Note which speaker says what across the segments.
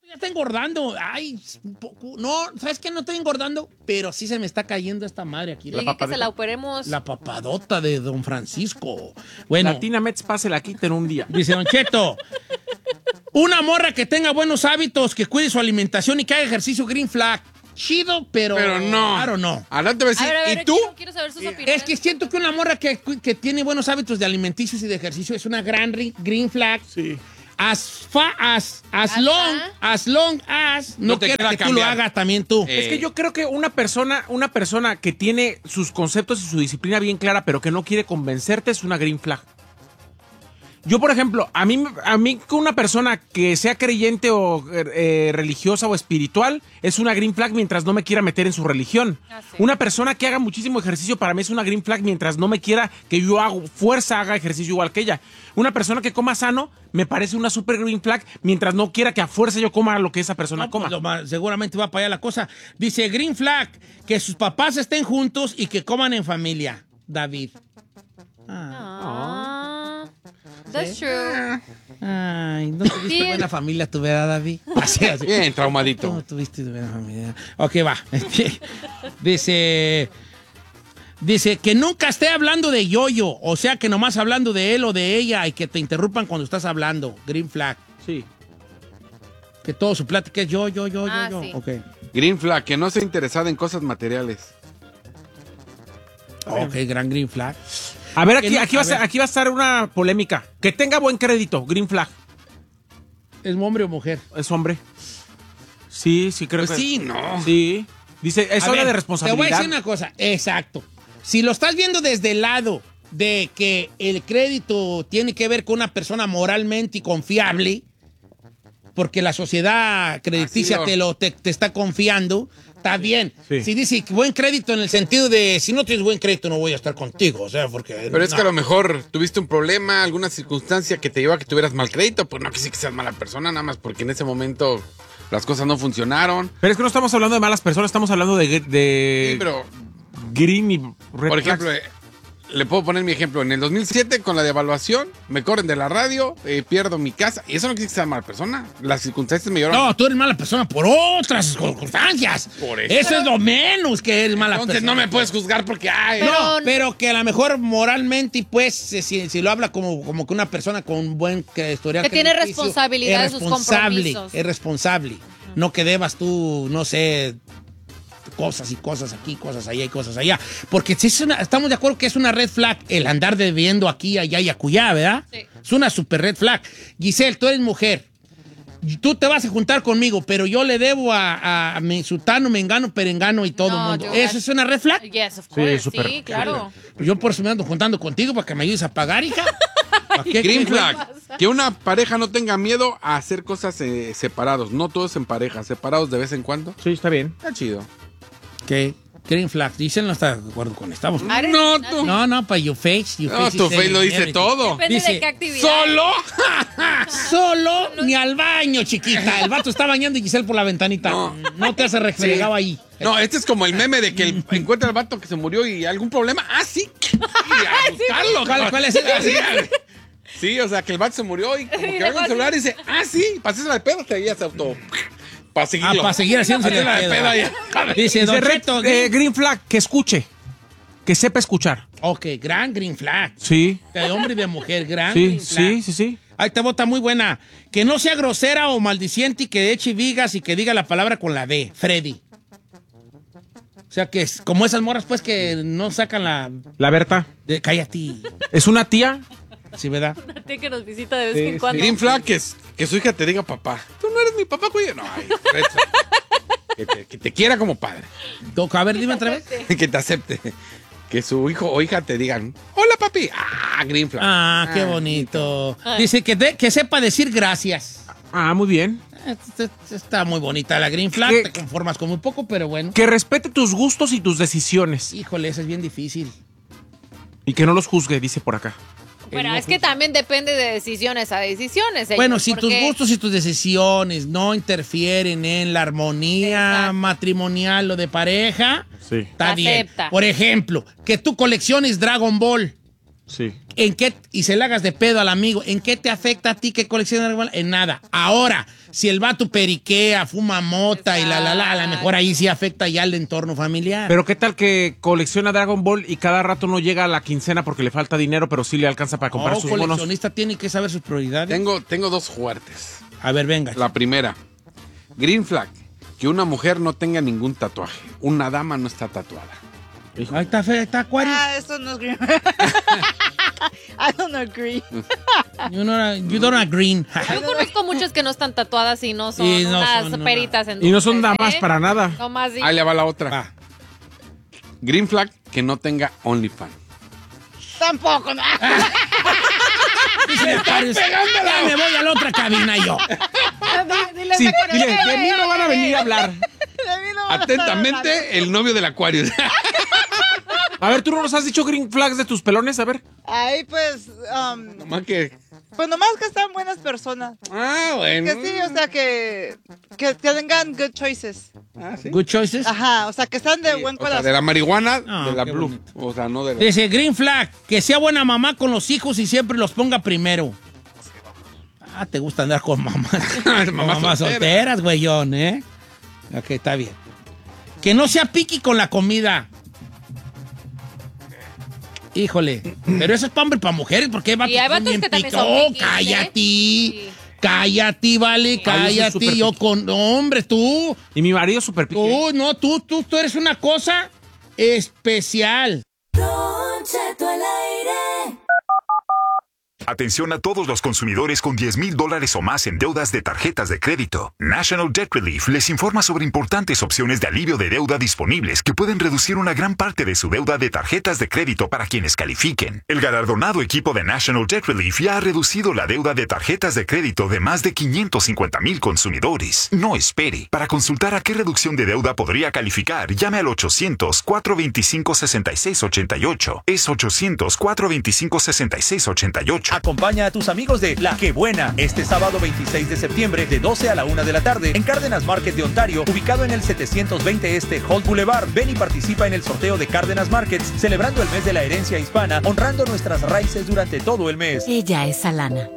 Speaker 1: Ya está engordando. Ay, un poco. No, ¿sabes qué? No estoy engordando, pero sí se me está cayendo esta madre aquí.
Speaker 2: Dije que se la operemos.
Speaker 1: La papadota de Don Francisco. Bueno.
Speaker 3: Latina Mets pase la quita en un día.
Speaker 1: Dice Don Cheto. Una morra que tenga buenos hábitos, que cuide su alimentación y que haga ejercicio green flag. Chido, pero
Speaker 4: no.
Speaker 1: Claro, no.
Speaker 4: Ahora te voy a decir,
Speaker 2: A ver,
Speaker 4: ¿y tú?
Speaker 2: quiero saber sus opiniones.
Speaker 1: Es que siento que una morra que tiene buenos hábitos de alimenticios y de ejercicio es una gran green flag.
Speaker 4: Sí.
Speaker 1: As long as no
Speaker 4: te
Speaker 1: quiera
Speaker 4: queda
Speaker 1: que tú lo
Speaker 4: cambiar.
Speaker 1: hagas también tú.
Speaker 3: Es que yo creo que una persona que tiene sus conceptos y su disciplina bien clara, pero que no quiere convencerte, es una green flag. Yo, por ejemplo, a mí con una persona que sea creyente o religiosa o espiritual, es una green flag mientras no me quiera meter en su religión.
Speaker 2: Ah, sí.
Speaker 3: Una persona que haga muchísimo ejercicio para mí es una green flag mientras no me quiera que yo haga ejercicio igual que ella. Una persona que coma sano me parece una super green flag mientras no quiera que a fuerza yo coma lo que esa persona
Speaker 1: No,
Speaker 3: coma.
Speaker 1: pues, seguramente va para allá la cosa. Dice green flag, que sus papás estén juntos y que coman en familia. David.
Speaker 2: That's true.
Speaker 1: Ay, no tuviste
Speaker 2: Sí.
Speaker 1: buena familia tu, ¿verdad, David? Así.
Speaker 4: Bien, traumadito.
Speaker 1: No tuviste buena familia. Ok, va. Dice que nunca esté hablando de yo-yo, o sea, que nomás hablando de él o de ella y que te interrumpan cuando estás hablando. Green flag.
Speaker 3: Sí.
Speaker 1: Que todo su plática es yo.
Speaker 2: Sí.
Speaker 1: Ok.
Speaker 4: Green flag, que no sea interesada en cosas materiales.
Speaker 1: Ok, gran green flag.
Speaker 3: A ver,
Speaker 1: Que no-
Speaker 3: aquí va a estar una polémica. Que tenga buen crédito, green flag.
Speaker 1: ¿Es hombre o mujer?
Speaker 3: ¿Es hombre? Sí, creo
Speaker 4: Pues
Speaker 3: que...
Speaker 4: sí, no.
Speaker 3: Sí. Dice, es
Speaker 1: A
Speaker 3: hora
Speaker 1: ver,
Speaker 3: de responsabilidad.
Speaker 1: Te voy a decir una cosa. Exacto. Si lo estás viendo desde el lado de que el crédito tiene que ver con una persona moralmente confiable, porque la sociedad crediticia
Speaker 4: Así
Speaker 1: te está confiando, está bien.
Speaker 3: Sí.
Speaker 1: Si dice buen crédito en el sentido de si no tienes buen crédito no voy a estar contigo, o sea, porque...
Speaker 4: Pero es
Speaker 1: no.
Speaker 4: que a lo mejor tuviste un problema, alguna circunstancia que te llevó a que tuvieras mal crédito, pues no que sí que seas mala persona, nada más porque en ese momento las cosas no funcionaron.
Speaker 3: Pero es que no estamos hablando de malas personas, estamos hablando de
Speaker 4: Sí, pero,
Speaker 3: green y red
Speaker 4: por ejemplo,
Speaker 3: flags.
Speaker 4: le puedo poner mi ejemplo. En el 2007, con la devaluación, me corren de la radio, pierdo mi casa. Y eso no quiere que sea mala persona. Las circunstancias me llevaron...
Speaker 1: No, tú eres mala persona por otras circunstancias.
Speaker 4: Por eso.
Speaker 1: Eso es lo menos que eres mala
Speaker 4: Entonces
Speaker 1: persona.
Speaker 4: no me puedes juzgar porque... Ay,
Speaker 1: No, pero que a lo mejor moralmente, pues, si lo habla como que una persona con un buen historial
Speaker 2: Que tiene
Speaker 1: crediticio,
Speaker 2: responsabilidad
Speaker 1: es
Speaker 2: de sus
Speaker 1: responsable,
Speaker 2: compromisos.
Speaker 1: Es responsable. No que debas tú, no sé, cosas y cosas aquí, cosas allá y cosas allá. Porque si estamos de acuerdo que es una red flag el andar debiendo aquí, allá y acullá, ¿verdad?
Speaker 2: Sí.
Speaker 1: Es una super red flag. Giselle, tú eres mujer. Tú te vas a juntar conmigo, pero yo le debo a mi sutano, mengano, perengano y todo el
Speaker 2: No,
Speaker 1: mundo.
Speaker 2: yo-
Speaker 1: ¿Eso es una red flag?
Speaker 2: Yes, of course.
Speaker 3: súper.
Speaker 2: Sí, claro.
Speaker 1: Yo por eso me ando juntando contigo para que me ayudes a pagar, hija. ¿Para qué?
Speaker 4: Green
Speaker 1: ¿Qué?
Speaker 4: flag. Que una pareja no tenga miedo a hacer cosas separados. No todos en pareja, separados de vez en cuando.
Speaker 3: Sí, está bien.
Speaker 4: Está chido.
Speaker 1: ¿Qué? Green flag. Giselle no está de acuerdo con esto.
Speaker 2: Ares,
Speaker 4: No,
Speaker 2: no,
Speaker 4: tú.
Speaker 1: No, para your face. Your
Speaker 4: No,
Speaker 1: face
Speaker 4: tu
Speaker 1: is
Speaker 4: face lo dice
Speaker 1: everything.
Speaker 4: todo.
Speaker 2: Depende
Speaker 1: Dice,
Speaker 2: de qué actividad.
Speaker 4: ¿Solo?
Speaker 1: Solo ni al baño, chiquita. El vato está bañando y Giselle por la ventanita. No te hace refregado ahí.
Speaker 4: No, este es como el meme de que encuentra al vato que se murió y algún problema. Ah, sí. Y a buscarlo.
Speaker 1: ¿Cuál es el?
Speaker 4: Sí, o sea, que el vato se murió y como que va con el celular y dice, ah, sí, pasé la pedo, te se auto. Para seguirlo.
Speaker 1: Para seguir haciéndose
Speaker 4: la
Speaker 1: el
Speaker 4: de
Speaker 1: pedo.
Speaker 4: pedo ya.
Speaker 1: Dice,
Speaker 3: Dice
Speaker 1: Don
Speaker 3: red,
Speaker 1: Cheto,
Speaker 3: green flag, que escuche. Que sepa escuchar.
Speaker 1: Ok, gran green flag.
Speaker 3: Sí.
Speaker 1: De hombre y de mujer, gran
Speaker 3: Sí,
Speaker 1: green flag.
Speaker 3: sí.
Speaker 1: Ahí te bota muy buena. Que no sea grosera o maldiciente y que eche vigas y que diga la palabra con la D. Freddy. O sea que es como esas morras, pues, que no sacan la...
Speaker 3: La Berta.
Speaker 1: Cállate.
Speaker 3: ¿Es una tía?
Speaker 1: Sí, ¿verdad?
Speaker 2: Tiene que nos visita de vez en cuando.
Speaker 4: Green flag que su hija te diga papá. Tú no eres mi papá, cuya. No, ay, red flag. Que te quiera como padre.
Speaker 1: Toca, a ver, dime otra vez.
Speaker 4: Que te acepte. Que su hijo o hija te digan, hola papi. Ah, green flag.
Speaker 1: Ah, qué bonito. Dice que sepa decir gracias.
Speaker 3: Ah, muy bien.
Speaker 1: Está muy bonita la green flag.
Speaker 3: ¿Qué?
Speaker 1: Te conformas con muy poco, pero bueno.
Speaker 3: Que respete tus gustos y tus decisiones.
Speaker 1: Híjole, eso es bien difícil.
Speaker 3: Y que no los juzgue, dice por acá.
Speaker 2: Bueno, es que también depende de decisiones a decisiones.
Speaker 1: Bueno, si tus
Speaker 2: porque-
Speaker 1: gustos y tus decisiones no interfieren en la armonía
Speaker 2: Exacto.
Speaker 1: matrimonial o de pareja,
Speaker 3: Sí.
Speaker 1: está bien.
Speaker 2: Acepta.
Speaker 1: Por ejemplo, que tú colecciones Dragon Ball.
Speaker 3: Sí.
Speaker 1: ¿En qué? Y se le hagas de pedo al amigo. ¿En qué te afecta a ti que colecciona marihuana? En nada. Ahora, si el vato periquea, fuma mota y a lo mejor ahí sí afecta ya al entorno familiar.
Speaker 3: Pero ¿qué tal que colecciona Dragon Ball y cada rato no llega a la quincena porque le falta dinero, pero sí le alcanza para comprar sus monos?
Speaker 1: El coleccionista tiene que saber sus prioridades.
Speaker 4: Tengo dos fuertes.
Speaker 1: A ver, venga.
Speaker 4: La primera, green flag, que una mujer no tenga ningún tatuaje. Una dama no está tatuada.
Speaker 1: Ahí está fea, está Acuario.
Speaker 5: Eso no es green. I don't agree.
Speaker 1: You don't agree.
Speaker 2: Yo conozco muchos que no están tatuadas y no son
Speaker 1: Y no
Speaker 2: unas
Speaker 1: son,
Speaker 2: peritas en
Speaker 3: Y no son
Speaker 2: dulces,
Speaker 3: damas para nada.
Speaker 2: Nomás
Speaker 4: Ahí le va la otra.
Speaker 1: Va.
Speaker 4: Green flag, que no tenga OnlyFans.
Speaker 5: Tampoco, no.
Speaker 1: Ya me voy a la otra cabina yo.
Speaker 5: Dile,
Speaker 3: Sí,
Speaker 5: me conozco.
Speaker 3: dile, de mí no van a venir a hablar.
Speaker 5: De mí no van a
Speaker 4: Atentamente, el novio del Acuario.
Speaker 3: A ver, ¿tú no nos has dicho green flags de tus pelones? A ver.
Speaker 5: Ay, pues,
Speaker 4: Nomás que...
Speaker 5: pues nomás que están buenas personas.
Speaker 4: Ah, bueno.
Speaker 5: Que sí, o sea, que tengan good choices.
Speaker 4: Ah, sí.
Speaker 1: Good choices.
Speaker 5: Ajá, o sea, que están de buen
Speaker 4: O sea,
Speaker 5: corazón.
Speaker 4: de la marihuana,
Speaker 1: Ah,
Speaker 4: de la
Speaker 1: qué
Speaker 4: blue.
Speaker 1: bonito.
Speaker 4: O sea, no de la...
Speaker 1: Dice Green Flag, que sea buena mamá con los hijos y siempre los ponga primero. Ah, te gusta andar con mamás. Mamás solteras, güeyón, ¿eh? Ok, está bien. Que no sea piqui con la comida. Híjole, pero eso es para hombre y para mujeres, porque hay
Speaker 2: Y hay vatos
Speaker 1: bien
Speaker 2: que también
Speaker 1: pico.
Speaker 2: son piquis,
Speaker 1: Cállate,
Speaker 2: Sí.
Speaker 1: cállate, vale, cállate.
Speaker 3: súper
Speaker 1: Yo
Speaker 3: piqui.
Speaker 1: con... Hombre, tú
Speaker 3: Y mi marido súper pique.
Speaker 1: no, tú eres una cosa especial.
Speaker 6: Don Cheto al aire.
Speaker 7: Atención a todos los consumidores con $10,000 o más en deudas de tarjetas de crédito. National Debt Relief les informa sobre importantes opciones de alivio de deuda disponibles que pueden reducir una gran parte de su deuda de tarjetas de crédito para quienes califiquen. El galardonado equipo de National Debt Relief ya ha reducido la deuda de tarjetas de crédito de más de 550,000 consumidores. No espere. Para consultar a qué reducción de deuda podría calificar, llame al 800-425-6688. Es 800-425-6688.
Speaker 8: Acompaña a tus amigos de La Que Buena este sábado 26 de septiembre de 12 a la 1 de la tarde en Cárdenas Market de Ontario, ubicado en el 720 Este Holt Boulevard. Ven y participa en el sorteo de Cárdenas Markets, celebrando el mes de la herencia hispana, honrando nuestras raíces durante todo el mes.
Speaker 9: Ella es Alana.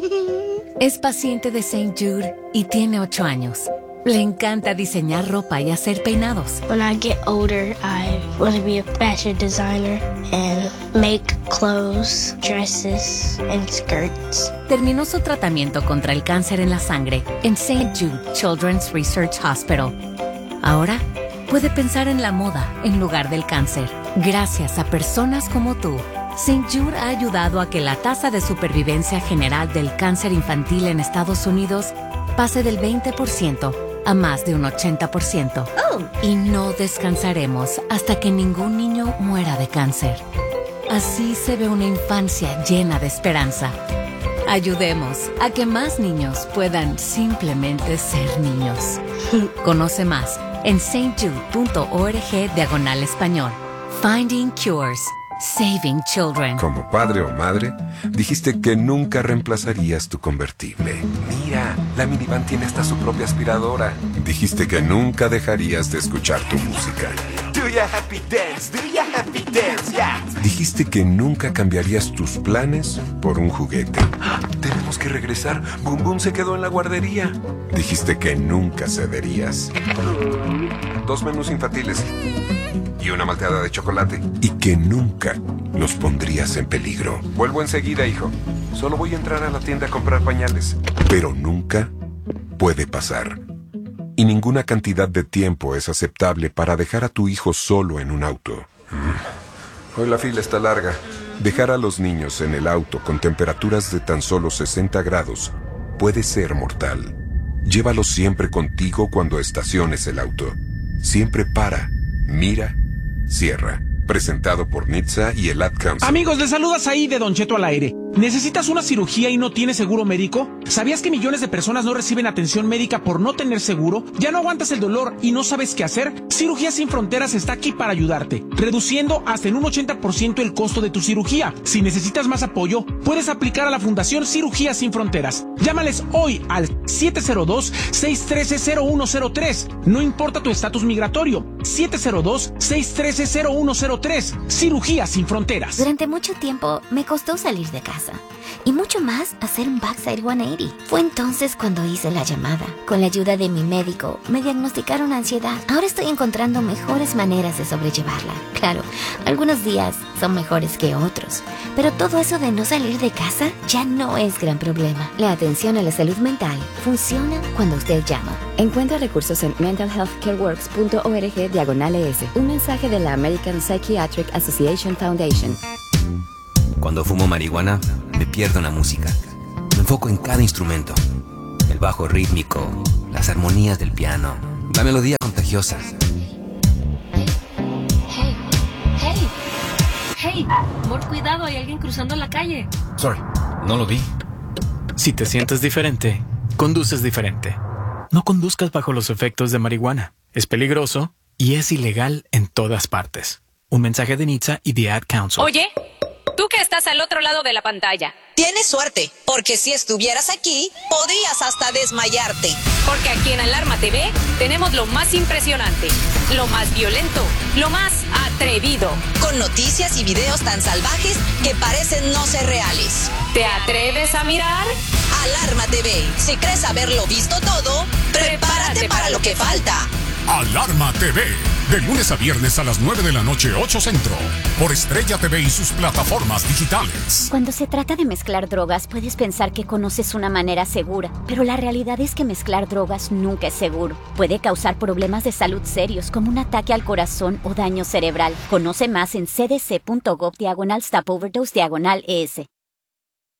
Speaker 9: Es paciente de St. Jude y tiene 8 años. Le encanta diseñar ropa y hacer peinados.
Speaker 10: When I get older, I want to be a fashion designer and make clothes, dresses, and skirts.
Speaker 9: Terminó su tratamiento contra el cáncer en la sangre en St. Jude Children's Research Hospital. Ahora puede pensar en la moda en lugar del cáncer. Gracias a personas como tú, St. Jude ha ayudado a que la tasa de supervivencia general del cáncer infantil en Estados Unidos pase del 20% a más de un 80%. Y no descansaremos hasta que ningún niño muera de cáncer. Así se ve una infancia llena de esperanza. Ayudemos a que más niños puedan simplemente ser niños. Conoce más en stjude.org/español. Finding Cures. Saving Children.
Speaker 11: Como padre o madre, dijiste que nunca reemplazarías tu convertible. Mira, la minivan tiene hasta su propia aspiradora. Dijiste que nunca dejarías de escuchar tu música.
Speaker 8: Do ya happy dance, yeah.
Speaker 11: Dijiste que nunca cambiarías tus planes por un juguete. Tenemos que regresar. Boom Boom se quedó en la guardería. Dijiste que nunca cederías. 2 menús infantiles y una malteada de chocolate. Y que nunca los pondrías en peligro. Vuelvo enseguida, hijo. Solo voy a entrar a la tienda a comprar pañales. Pero nunca puede pasar. Y ninguna cantidad de tiempo es aceptable para dejar a tu hijo solo en un auto. Hoy la fila está larga. Dejar a los niños en el auto con temperaturas de tan solo 60 grados puede ser mortal. Llévalos siempre contigo cuando estaciones el auto. Siempre para, mira, cierra. Presentado por NHTSA y el Ad Council.
Speaker 3: Amigos, les saludas ahí de Don Cheto al aire. ¿Necesitas una cirugía y no tienes seguro médico? ¿Sabías que millones de personas no reciben atención médica por no tener seguro? ¿Ya no aguantas el dolor y no sabes qué hacer? Cirugías Sin Fronteras está aquí para ayudarte, reduciendo hasta en un 80% el costo de tu cirugía. Si necesitas más apoyo, puedes aplicar a la Fundación Cirugías Sin Fronteras. Llámales hoy al 702-613-0103. No importa tu estatus migratorio. 702-613-0103. Cirugía Sin Fronteras.
Speaker 12: Durante mucho tiempo me costó salir de casa. Y mucho más hacer un backside 180. Fue entonces cuando hice la llamada. Con la ayuda de mi médico, me diagnosticaron ansiedad. Ahora estoy encontrando mejores maneras de sobrellevarla. Claro, algunos días son mejores que otros. Pero todo eso de no salir de casa ya no es gran problema. La atención a la salud mental funciona cuando usted llama. Encuentra recursos en mentalhealthcareworks.org/ES. Un mensaje de la American Psychiatric Association Foundation.
Speaker 13: Cuando fumo marihuana, me pierdo en la música. Me enfoco en cada instrumento. El bajo rítmico, las armonías del piano, la melodía contagiosa.
Speaker 14: Hey, amor, cuidado, hay alguien cruzando la calle.
Speaker 13: Sorry, no lo vi.
Speaker 15: Si te sientes diferente, conduces diferente. No conduzcas bajo los efectos de marihuana. Es peligroso y es ilegal en todas partes. Un mensaje de NHTSA y The Ad Council.
Speaker 16: Oye, tú que estás al otro lado de la pantalla.
Speaker 17: Tienes suerte, porque si estuvieras aquí, podrías hasta desmayarte.
Speaker 16: Porque aquí en Alarma TV tenemos lo más impresionante, lo más violento, lo más atrevido.
Speaker 17: Con noticias y videos tan salvajes que parecen no ser reales.
Speaker 16: ¿Te atreves a mirar?
Speaker 17: Alarma TV. Si crees haberlo visto todo, prepárate para lo que falta.
Speaker 18: Alarma TV, de lunes a viernes a las 9 de la noche, 8 Centro, por Estrella TV y sus plataformas digitales.
Speaker 12: Cuando se trata de mezclar drogas, puedes pensar que conoces una manera segura, pero la realidad es que mezclar drogas nunca es seguro. Puede causar problemas de salud serios, como un ataque al corazón o daño cerebral. Conoce más en cdc.gov/stopoverdose/ES.